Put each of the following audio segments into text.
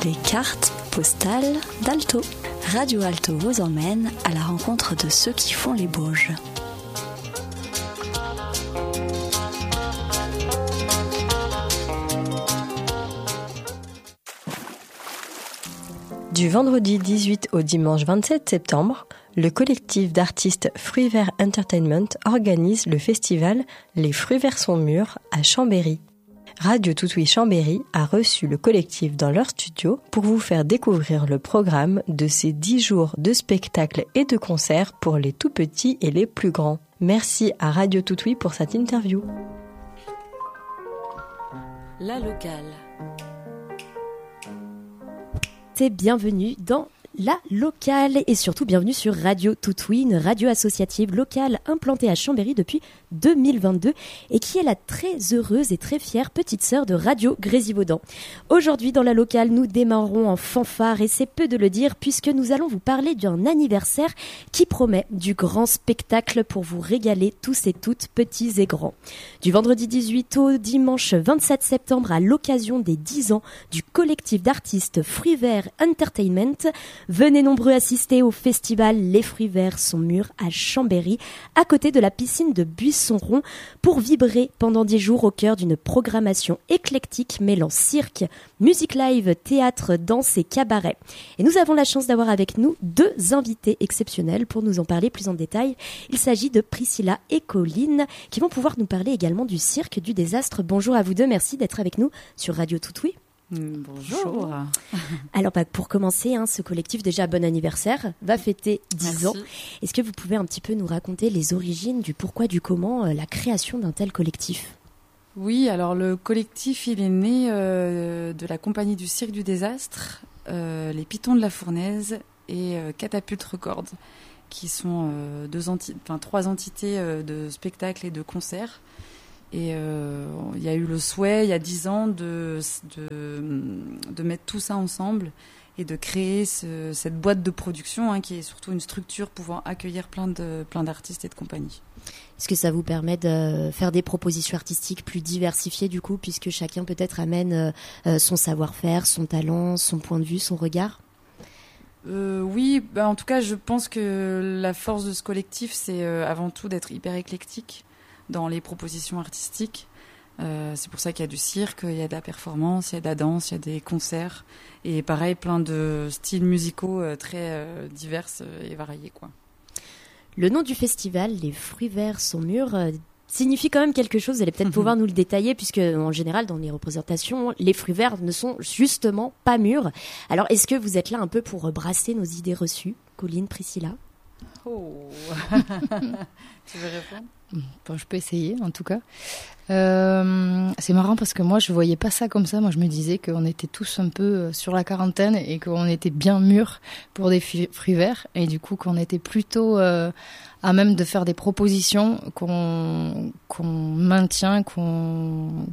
Les cartes postales d'Alto. Radio Alto vous emmène à la rencontre de ceux qui font les Bauges. Du vendredi 18 au dimanche 27 septembre, le collectif d'artistes Fruits Verts Entertainment organise le festival Les Fruits Verts sont mûrs à Chambéry. Radio Toutouy Chambéry a reçu le collectif dans leur studio pour vous faire découvrir le programme de ces 10 jours de spectacles et de concerts pour les tout petits et les plus grands. Merci à Radio Toutouy pour cette interview. La locale. Bienvenue dans La Locale et surtout bienvenue sur Radio Toutouy, une radio associative locale implantée à Chambéry depuis 2022 et qui est la très heureuse et très fière petite sœur de Radio Grésivaudan. Aujourd'hui dans La Locale, nous démarrons en fanfare et c'est peu de le dire puisque nous allons vous parler d'un anniversaire qui promet du grand spectacle pour vous régaler tous et toutes, petits et grands. Du vendredi 18 au dimanche 27 septembre à l'occasion des 10 ans du collectif d'artistes Fruits Verts Entertainment, venez nombreux assister au festival Les Fruits Verts sont mûrs à Chambéry, à côté de la piscine de Buisson-Rond, pour vibrer pendant 10 jours au cœur d'une programmation éclectique mêlant cirque, musique live, théâtre, danse et cabaret. Et nous avons la chance d'avoir avec nous 2 invités exceptionnels pour nous en parler plus en détail. Il s'agit de Priscilla et Colline qui vont pouvoir nous parler également du cirque du désastre. Bonjour à vous deux, merci d'être avec nous sur Radio Toutouy. Bonjour. Alors pour commencer, ce collectif, déjà bon anniversaire, va fêter 10 ans. Est-ce que vous pouvez un petit peu nous raconter les origines, du pourquoi, du comment, la création d'un tel collectif ? Oui, alors le collectif, il est né de la compagnie du Cirque du Désastre, les Pitons de la Fournaise et Catapulte Records, qui sont 3 entités de spectacles et de concerts. Et il y a eu le souhait, il y a 10 ans, de mettre tout ça ensemble et de créer cette boîte de production qui est surtout une structure pouvant accueillir plein d'artistes et de compagnies. Est-ce que ça vous permet de faire des propositions artistiques plus diversifiées du coup, puisque chacun peut-être amène son savoir-faire, son talent, son point de vue, son regard ? Oui, en tout cas, je pense que la force de ce collectif, c'est avant tout d'être hyper éclectique dans les propositions artistiques. C'est pour ça qu'il y a du cirque, il y a de la performance, il y a de la danse, il y a des concerts. Et pareil, plein de styles musicaux très divers et variés, quoi. Le nom du festival, Les Fruits Verts sont mûrs, signifie quand même quelque chose. Vous allez peut-être pouvoir nous le détailler, puisque en général, dans les représentations, les fruits verts ne sont justement pas mûrs. Alors, est-ce que vous êtes là un peu pour brasser nos idées reçues, Colline, Priscilla ? Oh. Tu veux répondre ? Bon, je peux essayer, en tout cas. C'est marrant parce que moi, je voyais pas ça comme ça. Moi, je me disais qu'on était tous un peu sur la quarantaine et qu'on était bien mûrs pour des fruits verts. Et du coup, qu'on était plutôt à même de faire des propositions qu'on maintient, qu'on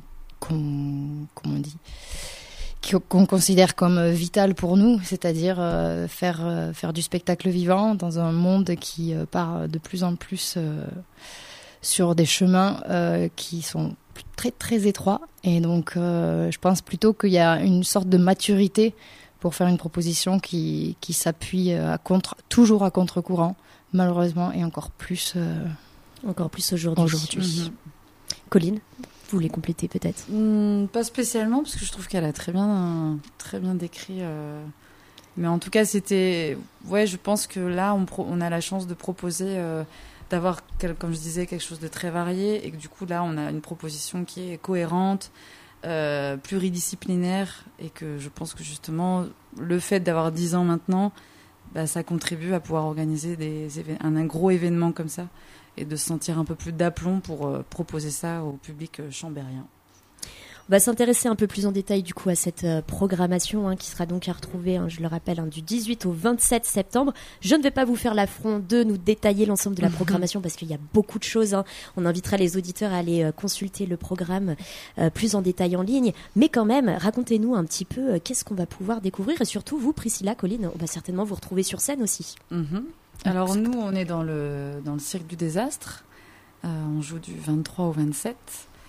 considère comme vital pour nous, c'est-à-dire faire du spectacle vivant dans un monde qui part de plus en plus sur des chemins qui sont très très étroits. Et donc je pense plutôt qu'il y a une sorte de maturité pour faire une proposition qui s'appuie toujours à contre-courant, malheureusement, et encore plus aujourd'hui. Mm-hmm. Colline, vous voulez compléter peut-être ? Pas spécialement, parce que je trouve qu'elle a très bien décrit. Mais en tout cas, je pense que là, on a la chance de proposer, d'avoir, comme je disais, quelque chose de très varié. Et que du coup, là, on a une proposition qui est cohérente, pluridisciplinaire. Et que je pense que justement, le fait d'avoir 10 ans maintenant, ça contribue à pouvoir organiser un gros événement comme ça. Et de se sentir un peu plus d'aplomb pour proposer ça au public chambérien. On va s'intéresser un peu plus en détail du coup à cette programmation qui sera donc à retrouver, je le rappelle, du 18 au 27 septembre. Je ne vais pas vous faire l'affront de nous détailler l'ensemble de la programmation parce qu'il y a beaucoup de choses. On invitera les auditeurs à aller consulter le programme plus en détail en ligne. Mais quand même, racontez-nous un petit peu qu'est-ce qu'on va pouvoir découvrir. Et surtout, vous, Priscilla, Colline, on va certainement vous retrouver sur scène aussi. Alors nous, on est dans le Cirque du Désastre. On joue du 23 au 27.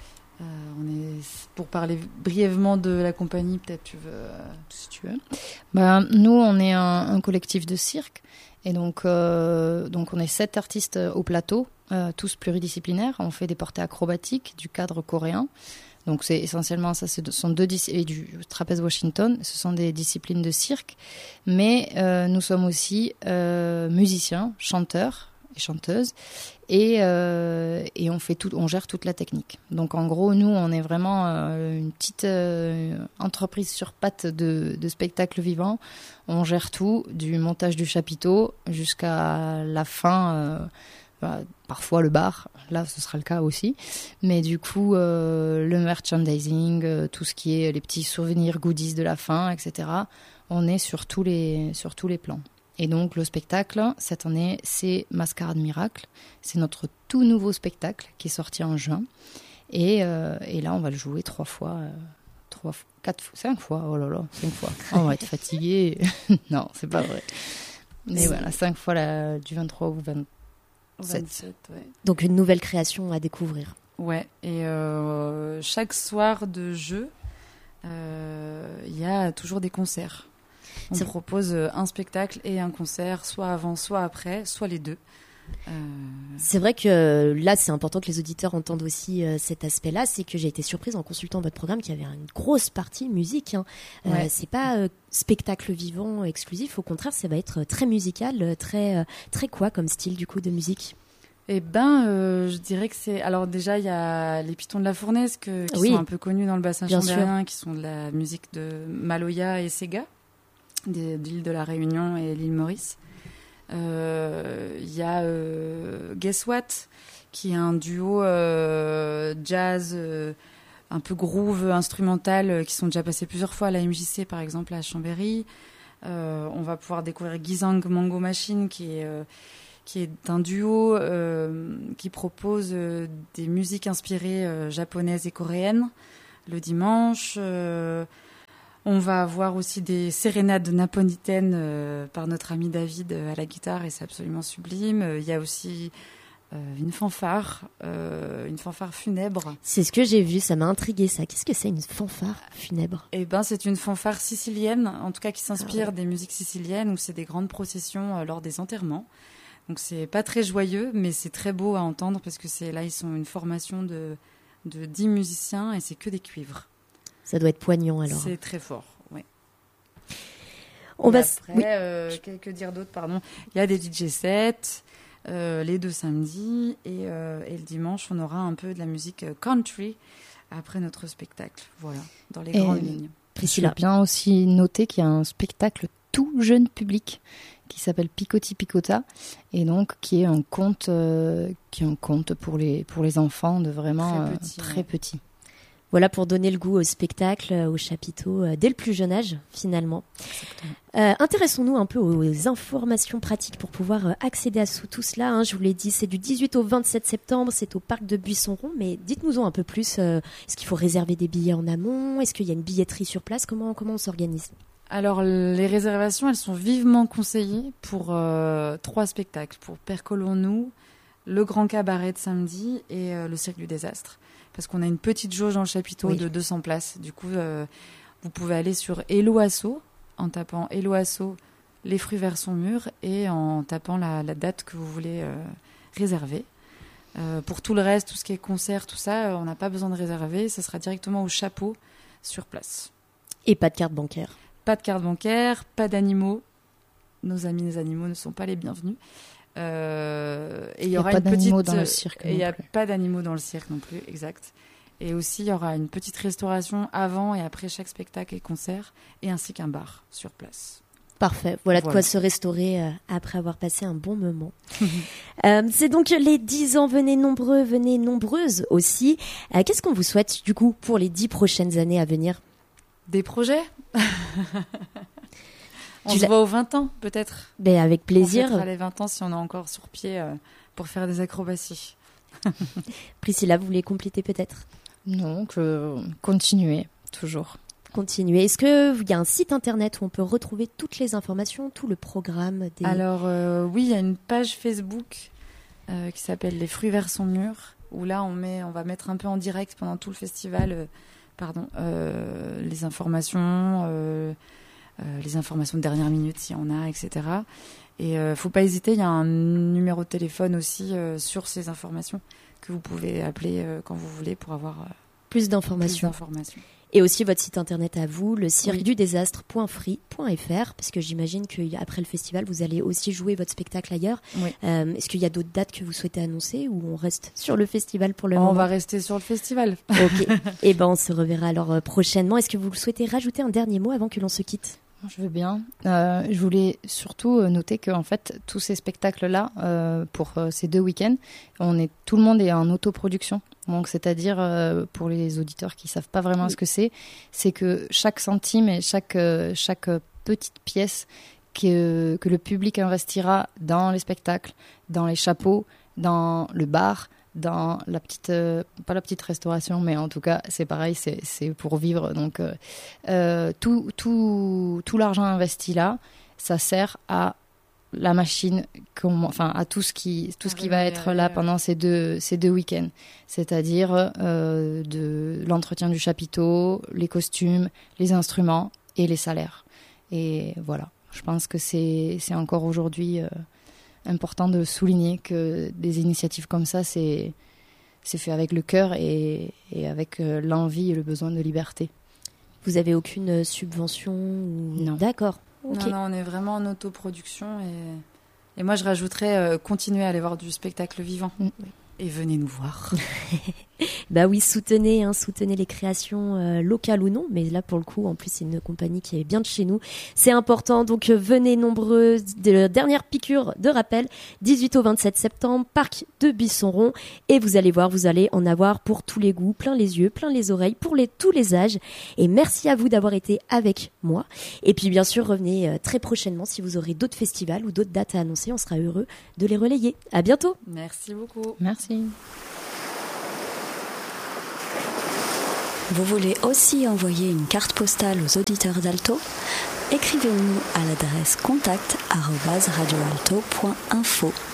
Pour parler brièvement de la compagnie, peut-être si tu veux. Nous, on est un collectif de cirque. Et donc on est 7 artistes au plateau, tous pluridisciplinaires. On fait des portées acrobatiques, du cadre coréen. Donc c'est essentiellement ça, ce sont et du trapèze Washington. Ce sont des disciplines de cirque. Mais nous sommes aussi musiciens, chanteurs et chanteuses. Et on gère toute la technique. Donc en gros, nous, on est vraiment une petite entreprise sur pattes de spectacle vivant. On gère tout, du montage du chapiteau jusqu'à la fin, parfois le bar, là ce sera le cas aussi. Mais du coup, le merchandising, tout ce qui est les petits souvenirs, goodies de la fin, etc. On est sur tous les plans. Et donc le spectacle, cette année, c'est Mascarade Miracle. C'est notre tout nouveau spectacle qui est sorti en juin. Et là, on va le jouer 5 fois. Oh là là, 5 fois. On va être fatigué. Non, c'est pas vrai. Mais voilà, 5 fois du 23 au 27. Ouais. Donc une nouvelle création à découvrir. Ouais, et chaque soir de jeu, il y a toujours des concerts. On propose un spectacle et un concert, soit avant, soit après, soit les deux. C'est vrai que là, c'est important que les auditeurs entendent aussi cet aspect-là. C'est que j'ai été surprise en consultant votre programme qu'il y avait une grosse partie musique. Ouais. C'est pas spectacle vivant exclusif. Au contraire, ça va être très musical, très quoi comme style du coup de musique? Je dirais que c'est... Alors déjà, il y a les Pitons de la Fournaise qui sont un peu connus dans le bassin chambérien, qui sont de la musique de Maloya et Sega, de l'île de la Réunion et l'île Maurice. Il y a Guess What, qui est un duo jazz, un peu groove instrumental, qui sont déjà passés plusieurs fois à la MJC, par exemple, à Chambéry. On va pouvoir découvrir Gizang Mango Machine, qui est un duo qui propose des musiques inspirées japonaises et coréennes le dimanche. On va avoir aussi des sérénades napolitaines par notre ami David à la guitare, et c'est absolument sublime. Il y a aussi une fanfare funèbre. C'est ce que j'ai vu, ça m'a intrigué ça. Qu'est-ce que c'est une fanfare funèbre? C'est une fanfare sicilienne, en tout cas qui s'inspire des musiques siciliennes, où c'est des grandes processions lors des enterrements. Donc c'est pas très joyeux, mais c'est très beau à entendre, parce que ils sont une formation de 10 musiciens et c'est que des cuivres. Ça doit être poignant alors. C'est très fort, oui. Que dire d'autre, pardon. Il y a des DJ sets les 2 samedis et le dimanche, on aura un peu de la musique country après notre spectacle. Voilà, dans les grandes lignes. Priscilla. Je veux bien aussi noter qu'il y a un spectacle tout jeune public qui s'appelle Picotti Picota, et donc qui est un conte pour les enfants de vraiment très petits. Voilà, pour donner le goût au spectacle, au chapiteau, dès le plus jeune âge, finalement. Intéressons-nous un peu aux informations pratiques pour pouvoir accéder à tout cela. Je vous l'ai dit, c'est du 18 au 27 septembre, c'est au parc de Buisson-Rond, mais dites-nous-en un peu plus. Est-ce qu'il faut réserver des billets en amont? Est-ce qu'il y a une billetterie sur place? Comment on s'organise? Alors, les réservations, elles sont vivement conseillées pour 3 spectacles, pour Percolons-nous, le Grand Cabaret de samedi et le Cirque du Désastre. Parce qu'on a une petite jauge dans le chapiteau de 200 places. Du coup, vous pouvez aller sur Hello Asso, en tapant Hello Asso, les fruits vers son mur, et en tapant la date que vous voulez réserver. Pour tout le reste, tout ce qui est concert, tout ça, on n'a pas besoin de réserver. Ça sera directement au chapeau, sur place. Et pas de carte bancaire? Pas de carte bancaire, pas d'animaux. Nos amis les animaux ne sont pas les bienvenus. Et il y aura une petite dans le cirque. Et il n'y a pas d'animaux dans le cirque non plus, exact. Et aussi, il y aura une petite restauration avant et après chaque spectacle et concert, et ainsi qu'un bar sur place. Parfait. Voilà de quoi se restaurer après avoir passé un bon moment. C'est donc les 10 ans. Venez nombreux, venez nombreuses aussi. Qu'est-ce qu'on vous souhaite du coup pour les 10 prochaines années à venir? Des projets. On se voit aux 20 ans, peut-être. Avec plaisir. On fêtera les 20 ans si on est encore sur pied pour faire des acrobaties. Priscilla, vous voulez compléter peut-être? Non, continuer, toujours. Continuer. Est-ce qu'il y a un site internet où on peut retrouver toutes les informations, tout le programme Alors, oui, il y a une page Facebook qui s'appelle Les fruits vers son mur. où là on va mettre un peu en direct pendant tout le festival les informations de dernière minute s'il y en a, etc. Et faut pas hésiter, il y a un numéro de téléphone aussi sur ces informations que vous pouvez appeler quand vous voulez pour avoir plus d'informations. Et aussi votre site internet à vous, le cirquedudésastre.free.fr, parce que j'imagine qu'après le festival, vous allez aussi jouer votre spectacle ailleurs. Oui. Est-ce qu'il y a d'autres dates que vous souhaitez annoncer ou on reste sur le festival pour le moment ? On va rester sur le festival. Ok. Et on se reverra alors prochainement. Est-ce que vous souhaitez rajouter un dernier mot avant que l'on se quitte ? Je veux bien. Je voulais surtout noter que en fait, tous ces spectacles-là, pour ces 2 week-ends, tout le monde est en autoproduction. Donc, c'est-à-dire, pour les auditeurs qui savent pas vraiment ce que c'est que chaque centime et chaque petite pièce que le public investira dans les spectacles, dans les chapeaux, dans le bar, dans la petite pas la petite restauration, mais en tout cas c'est pareil, c'est pour vivre. Donc tout l'argent investi là, ça sert à la machine, à tout ce qui va être là pendant ces deux week-ends, c'est-à-dire de l'entretien du chapiteau, les costumes, les instruments et les salaires. Et voilà, je pense que c'est encore aujourd'hui important de souligner que des initiatives comme ça, c'est fait avec le cœur et avec l'envie et le besoin de liberté. Vous avez aucune subvention ou... Non. D'accord. Okay. Non, on est vraiment en autoproduction et moi je rajouterais continuer à aller voir du spectacle vivant. Et venez nous voir. Bah oui, soutenez les créations locales ou non, mais là pour le coup, en plus c'est une compagnie qui est bien de chez nous. C'est important, donc venez nombreux. Dernière piqûre de rappel, 18 au 27 septembre, parc de Buisson-Rond, et vous allez voir, vous allez en avoir pour tous les goûts, plein les yeux, plein les oreilles, pour tous les âges. Et merci à vous d'avoir été avec moi. Et puis bien sûr, revenez très prochainement si vous aurez d'autres festivals ou d'autres dates à annoncer, on sera heureux de les relayer. À bientôt. Merci beaucoup. Merci. Vous voulez aussi envoyer une carte postale aux auditeurs d'Alto ? Écrivez-nous à l'adresse contact@radioalto.info.